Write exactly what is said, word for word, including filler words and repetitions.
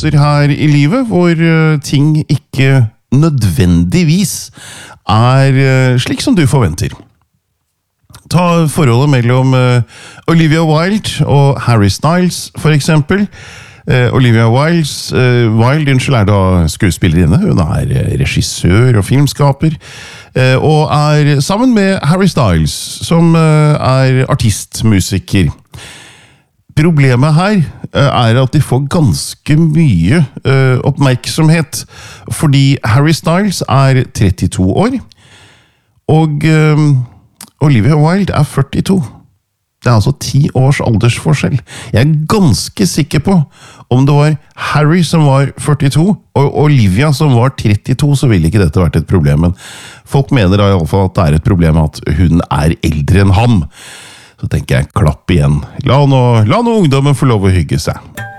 faser her i livet hvor ting ikke nødvendigvis er slik som du forventer. Ta forholdet mellom Olivia Wilde og Harry Styles, for eksempel. Olivia Wildes, Wilde unnskyld, er da skuespillerinne. Hun er regissør og filmskaper, og er sammen med Harry Styles, som er artist, musiker. Problemet her er at de får ganske mye oppmerksomhet, fordi Harry Styles er trettito år, og Olivia Wilde er førtito. Det er altså ti års aldersforskjell. Jeg er ganske sikker på om det var Harry som var førtito, og Olivia som var trettito, så ville ikke dette vært et problem. Men folk mener da i alle fall at det er et problem at hun er eldre enn ham. Så tenker jeg, klapp igjen. La nå, la nå ungdommen få lov å hygge seg.